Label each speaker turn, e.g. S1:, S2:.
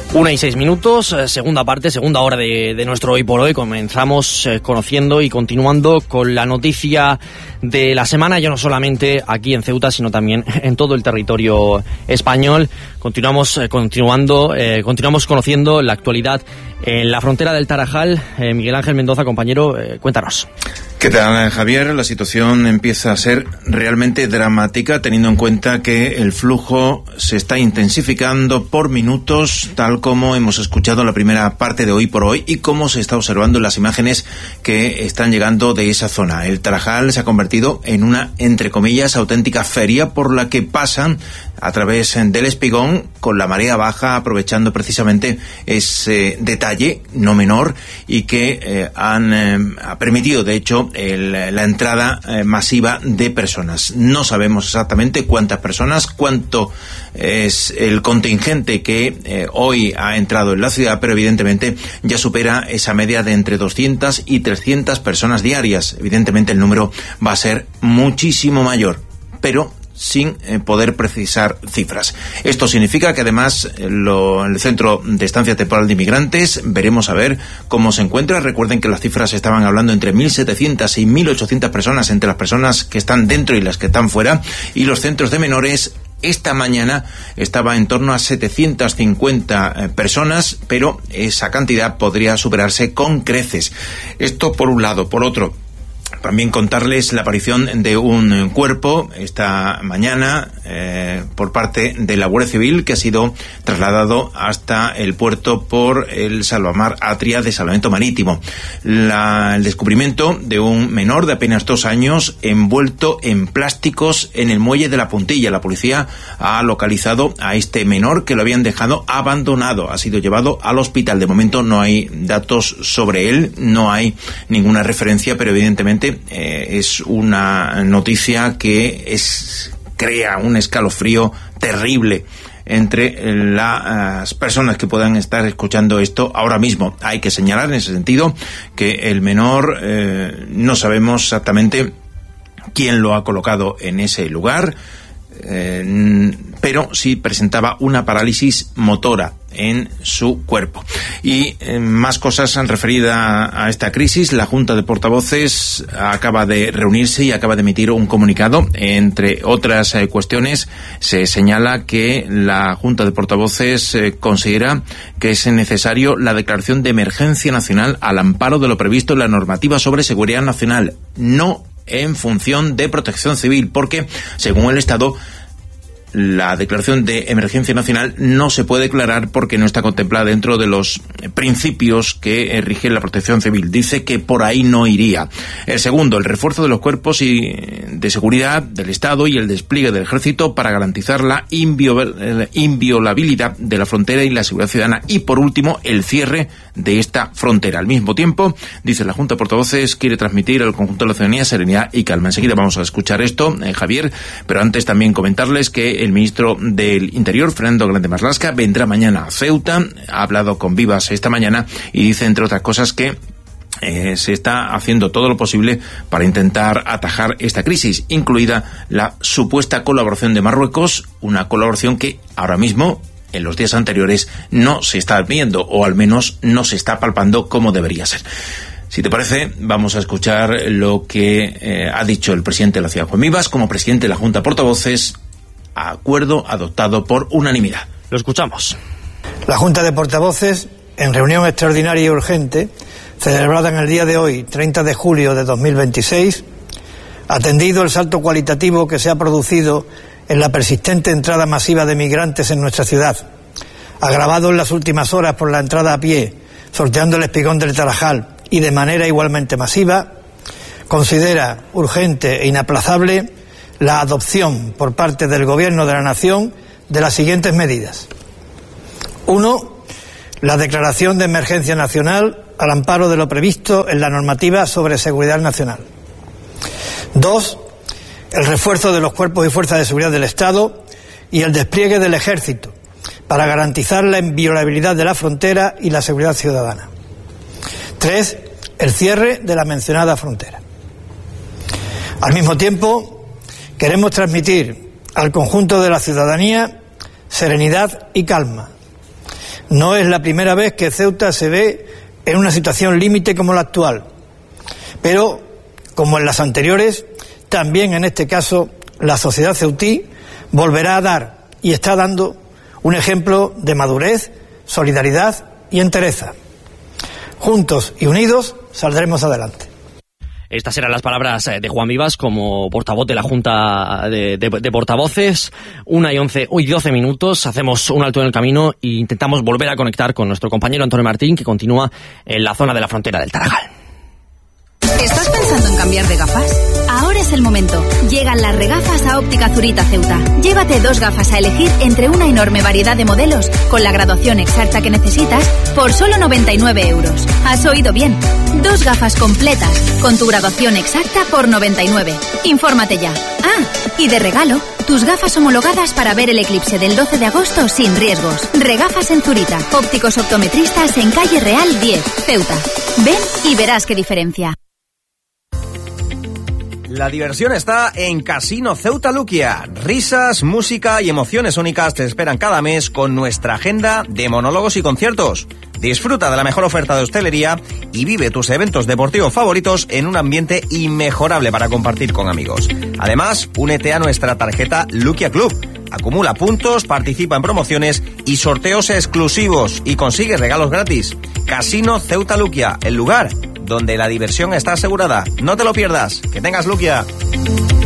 S1: 1:06, segunda parte, segunda hora de nuestro Hoy por Hoy. Comenzamos conociendo y continuando con la noticia de la semana, ya no solamente aquí en Ceuta, sino también en todo el territorio español. Continuamos conociendo la actualidad en la frontera del Tarajal. Miguel Ángel Mendoza, compañero, cuéntanos.
S2: ¿Qué tal, Javier? La situación empieza a ser realmente dramática, teniendo en cuenta que el flujo se está intensificando por minutos, tal como hemos escuchado en la primera parte de Hoy por Hoy y como se está observando en las imágenes que están llegando de esa zona. El Tarajal se ha convertido en una, entre comillas, auténtica feria por la que pasan a través del Espigón con la marea baja, aprovechando precisamente ese detalle no menor y que ha permitido, de hecho, la entrada masiva de personas. No sabemos exactamente cuántas personas, cuánto es el contingente que hoy ha entrado en la ciudad, pero evidentemente ya supera esa media de entre 200 y 300 personas diarias. Evidentemente el número va a ser muchísimo mayor, pero sin poder precisar cifras. Esto significa que además el Centro de Estancia Temporal de Inmigrantes, veremos a ver cómo se encuentra. Recuerden que las cifras estaban hablando entre 1.700 y 1.800 personas entre las personas que están dentro y las que están fuera, y los centros de menores esta mañana estaba en torno a 750 personas, pero esa cantidad podría superarse con creces. Esto por un lado. Por otro, también contarles la aparición de un cuerpo esta mañana por parte de la Guardia Civil, que ha sido trasladado hasta el puerto por el Salvamar Atria de Salvamento Marítimo. El descubrimiento de un menor de apenas 2 años envuelto en plásticos en el muelle de la Puntilla. La policía ha localizado a este menor, que lo habían dejado abandonado. Ha sido llevado al hospital. De momento no hay datos sobre él, no hay ninguna referencia, pero evidentemente es una noticia que crea un escalofrío terrible entre las personas que puedan estar escuchando esto ahora mismo. Hay que señalar en ese sentido que el menor no sabemos exactamente quién lo ha colocado en ese lugar, pero sí presentaba una parálisis motora en su cuerpo. Y más cosas referidas a esta crisis. La Junta de Portavoces acaba de reunirse y acaba de emitir un comunicado. Entre otras cuestiones, se señala que la Junta de Portavoces considera que es necesario la declaración de emergencia nacional al amparo de lo previsto en la normativa sobre seguridad nacional, no en función de protección civil, porque, según el Estado, la declaración de emergencia nacional no se puede declarar porque no está contemplada dentro de los principios que rigen la protección civil. Dice que por ahí no iría. El segundo, el refuerzo de los cuerpos de seguridad del Estado y el despliegue del Ejército para garantizar la inviolabilidad de la frontera y la seguridad ciudadana. Y por último, el cierre de esta frontera. Al mismo tiempo, dice la Junta de Portavoces, quiere transmitir al conjunto de la ciudadanía serenidad y calma. Enseguida vamos a escuchar esto, Javier, pero antes también comentarles que el ministro del Interior, Fernando Grande Marlaska, vendrá mañana a Ceuta. Ha hablado con Vivas esta mañana y dice, entre otras cosas, que se está haciendo todo lo posible para intentar atajar esta crisis, incluida la supuesta colaboración de Marruecos, una colaboración que ahora mismo, en los días anteriores, no se está viendo, o al menos no se está palpando como debería ser. Si te parece, vamos a escuchar lo que ha dicho el presidente de la ciudad, Juan Vivas, como presidente de la Junta de Portavoces, acuerdo adoptado por unanimidad.
S1: Lo escuchamos.
S3: La Junta de Portavoces, en reunión extraordinaria y urgente, celebrada en el día de hoy, 30 de julio de 2026, atendido el salto cualitativo que se ha producido en la persistente entrada masiva de migrantes en nuestra ciudad, agravado en las últimas horas por la entrada a pie, sorteando el Espigón del Tarajal y de manera igualmente masiva, considera urgente e inaplazable la adopción por parte del Gobierno de la Nación de las siguientes medidas. 1. La declaración de emergencia nacional al amparo de lo previsto en la normativa sobre seguridad nacional. 2. El refuerzo de los cuerpos y fuerzas de seguridad del Estado y el despliegue del Ejército para garantizar la inviolabilidad de la frontera y la seguridad ciudadana. 3. El cierre de la mencionada frontera. Al mismo tiempo, queremos transmitir al conjunto de la ciudadanía serenidad y calma, No es la primera vez que Ceuta se ve en una situación límite como la actual, pero, como en las anteriores, también en este caso la sociedad ceutí volverá a dar y está dando un ejemplo de madurez, solidaridad y entereza. Juntos y unidos saldremos adelante.
S1: Estas eran las palabras de Juan Vivas como portavoz de la Junta de Portavoces. 1:12 minutos, hacemos un alto en el camino e intentamos volver a conectar con nuestro compañero Antonio Martín, que continúa en la zona de la frontera del Tarajal.
S4: ¿Estás pensando en cambiar de gafas? Ahora es el momento. Llegan las regafas a Óptica Zurita Ceuta. Llévate 2 gafas a elegir entre una enorme variedad de modelos, con la graduación exacta que necesitas, por solo 99 euros. ¿Has oído bien? 2 gafas completas, con tu graduación exacta por 99. Infórmate ya. Y de regalo, tus gafas homologadas para ver el eclipse del 12 de agosto sin riesgos. Regafas en Zurita. Ópticos optometristas en Calle Real 10, Ceuta. Ven y verás qué diferencia.
S5: La diversión está en Casino Ceuta Luquia. Risas, música y emociones únicas te esperan cada mes con nuestra agenda de monólogos y conciertos. Disfruta de la mejor oferta de hostelería y vive tus eventos deportivos favoritos en un ambiente inmejorable para compartir con amigos. Además, únete a nuestra tarjeta Luquia Club. Acumula puntos, participa en promociones y sorteos exclusivos y consigue regalos gratis. Casino Ceuta Luquia, el lugar donde la diversión está asegurada. No te lo pierdas. Que tengas Luquia.